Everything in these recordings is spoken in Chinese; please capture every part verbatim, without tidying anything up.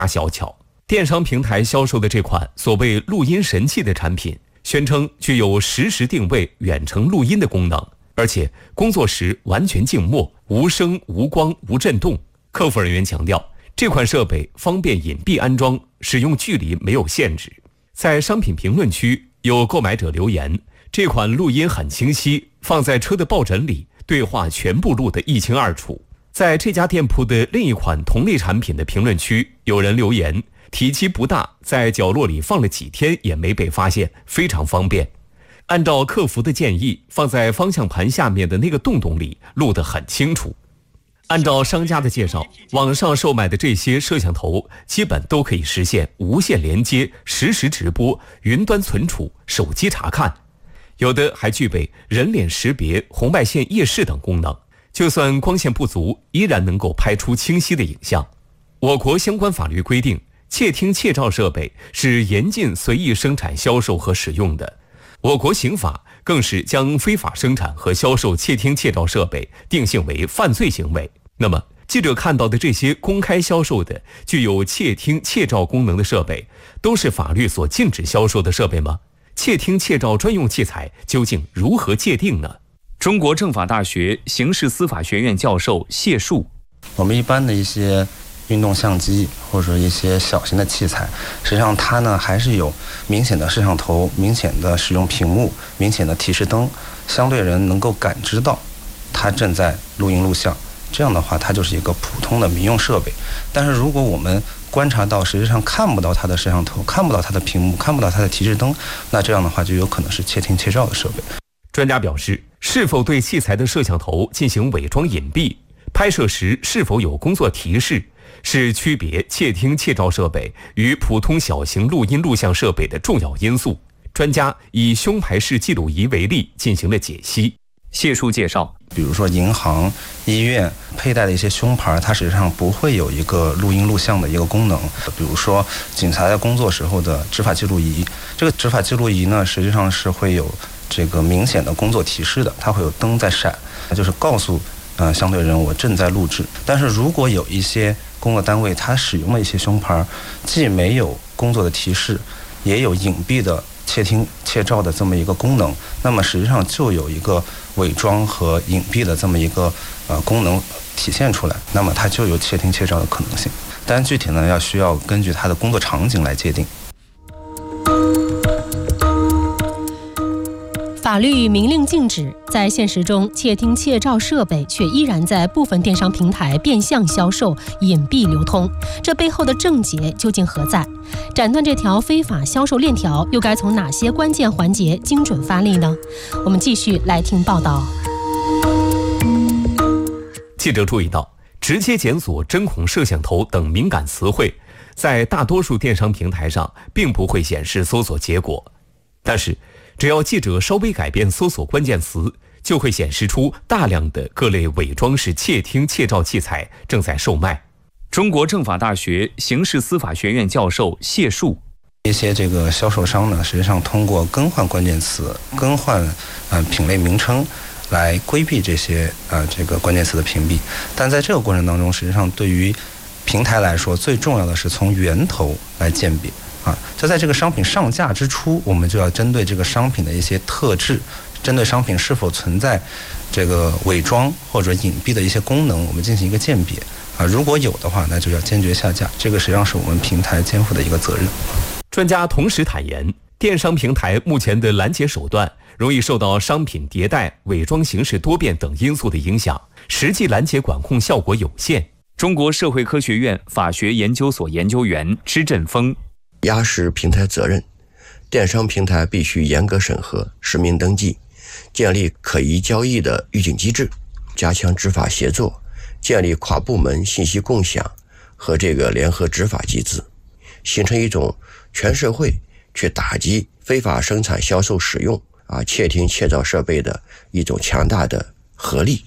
大小巧。电商平台销售的这款所谓录音神器的产品，宣称具有实时定位、远程录音的功能，而且工作时完全静默，无声、无光、无震动。客服人员强调，这款设备方便隐蔽安装，使用距离没有限制。在商品评论区，有购买者留言，这款录音很清晰，放在车的抱枕里，对话全部录得一清二楚。在这家店铺的另一款同类产品的评论区，有人留言，体积不大，在角落里放了几天也没被发现，非常方便。按照客服的建议，放在方向盘下面的那个洞洞里，录得很清楚。按照商家的介绍，网上售卖的这些摄像头基本都可以实现无线连接、实时直播、云端存储、手机查看，有的还具备人脸识别、红外线夜视等功能，就算光线不足，依然能够拍出清晰的影像。我国相关法律规定，窃听窃照设备是严禁随意生产、销售和使用的。我国刑法更是将非法生产和销售窃听窃照设备定性为犯罪行为。那么，记者看到的这些公开销售的具有窃听窃照功能的设备，都是法律所禁止销售的设备吗？窃听窃照专用器材究竟如何界定呢？ 中国政法大学刑事司法学院教授谢树， 我们一般的一些运动相机或者一些小型的器材，实际上它呢还是有明显的摄像头、明显的使用屏幕、明显的提示灯，相对人能够感知到它正在录音录像。这样的话，它就是一个普通的民用设备。但是如果我们观察到实际上看不到它的摄像头，看不到它的屏幕，看不到它的提示灯，那这样的话就有可能是窃听窃照的设备。 专家表示，是否对器材的摄像头进行伪装隐蔽，拍摄时是否有工作提示，是区别窃听窃照设备与普通小型录音录像设备的重要因素。专家以胸牌式记录仪为例进行了解析。 谢树介绍， 比如说银行、医院佩戴的一些胸牌，它实际上不会有一个录音录像的一个功能。比如说警察在工作时候的执法记录仪，这个执法记录仪呢，实际上是会有这个明显的工作提示的，它会有灯在闪，就是告诉呃相对人我正在录制。但是如果有一些工作单位它使用的一些胸牌，既没有工作的提示，也有隐蔽的窃听窃照的这么一个功能，那么实际上就有一个伪装和隐蔽的这么一个呃功能体现出来，那么它就有窃听窃照的可能性。但具体呢，要需要根据它的工作场景来界定。 法律明令禁止，在现实中，窃听窃照设备却依然在部分电商平台变相销售、隐蔽流通，这背后的症结究竟何在？斩断这条非法销售链条，又该从哪些关键环节精准发力呢？我们继续来听报道。 记者注意到，直接检索针孔摄像头等敏感词汇，在大多数电商平台上并不会显示搜索结果，但是只要记者稍微改变搜索关键词，就会显示出大量的各类伪装式窃听窃照器材正在售卖。 中国政法大学刑事司法学院教授谢树， 一些这个销售商呢，实际上通过更换关键词、更换呃品类名称来规避这些呃这个关键词的屏蔽。但在这个过程当中，实际上对于平台来说，最重要的是从源头来鉴别。啊，就在这个商品上架之初，我们就要针对这个商品的一些特质，针对商品是否存在这个伪装或者隐蔽的一些功能，我们进行一个鉴别。啊，如果有的话，那就要坚决下架。这个实际上是我们平台肩负的一个责任。 专家同时坦言，电商平台目前的拦截手段容易受到商品迭代、伪装形式多变等因素的影响，实际拦截管控效果有限。 中国社会科学院法学研究所研究员支振峰， 压实平台责任，电商平台必须严格审核、实名登记，建立可疑交易的预警机制，加强执法协作，建立跨部门信息共享和这个联合执法机制，形成一种全社会去打击非法生产、销售、使用啊窃听窃照设备的一种强大的合力。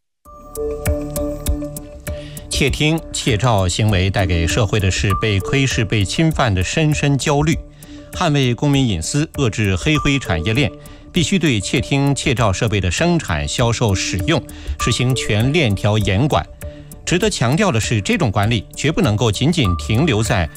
窃听窃照行为带给社会的是被窥视、被侵犯的深深焦虑。捍卫公民隐私、遏制黑灰产业链，必须对窃听窃照设备的生产、销售、使用实行全链条严管。 值得强调的是，这种管理绝不能够仅仅停留在